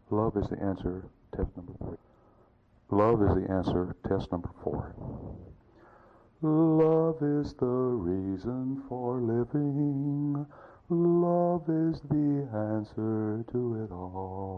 Love is the answer, test number 3. Love is the answer, test number 4. Love is the reason for living. Love is the answer to it all.